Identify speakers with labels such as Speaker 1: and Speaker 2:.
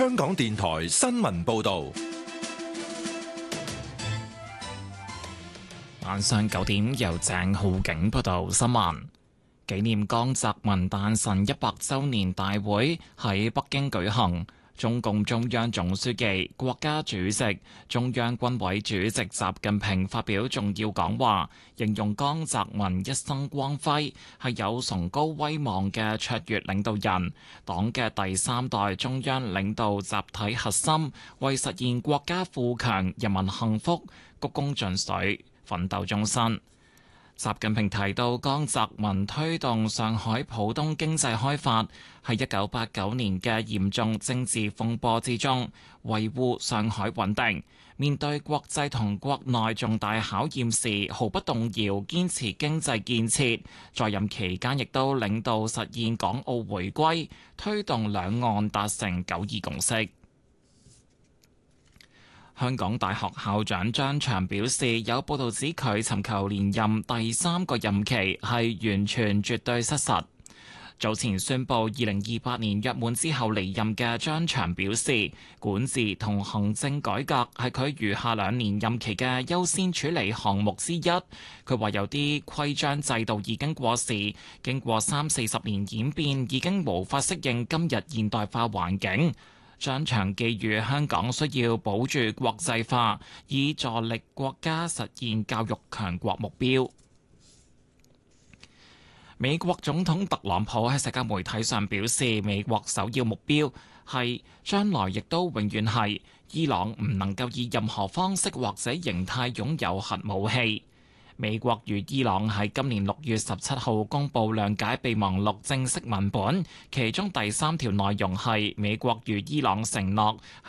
Speaker 1: 香港電台新聞報道。
Speaker 2: 晚上9點，由鄭浩景報道新聞。紀念江澤民誕辰100週年大會喺北京舉行，中共中央總書記、國家主席、中央軍委主席習近平發表重要講話，形容江澤民一生光輝，係有崇高威望嘅卓越領導人，黨嘅第3代中央領導集體核心，為實現國家富強、人民幸福鞠躬盡瘁，奮鬥終身。習近平提到，江澤民推動上海浦東經濟開發，喺1989年嘅嚴重政治風波之中維護上海穩定，面對國際同國內重大考驗時毫不動搖堅持經濟建設，在任期間亦都領導實現港澳回歸，推動兩岸達成9·2共識。香港大學校長張翔表示，有報道指佢尋求連任第3個任期係完全絕對失實。早前宣布2028年約滿之後離任嘅張翔表示，管治同行政改革係佢餘下2年任期嘅優先處理項目之一。佢話有啲規章制度已經過時，經過30-40年演變，已經無法適應今日現代化環境。張翔寄語香港需要保住國際化，以助力國家實現教育強國目標。美國總統特朗普喺社交媒體上表示，美國首要目標係將來亦都永遠係伊朗唔能夠以任何方式或者形態擁有核武器。美國與伊朗喺今年6月17號公布諒解備忘錄正式文本，其中第3條內容係美國與伊朗承諾